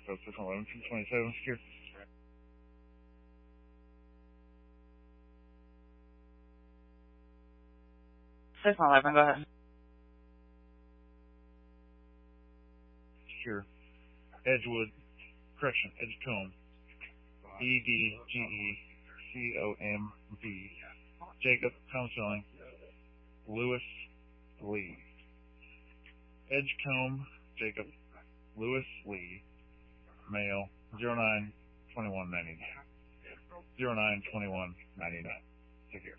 code 611-227, secure. 611, go ahead. Secure. Edgewood, correction, Edgecombe. EDGECOMB. Jacob, counseling. Lewis Lee. Edgecombe, Jacob, Lewis Lee, male, 09-21-99. 09-21-99. Take care.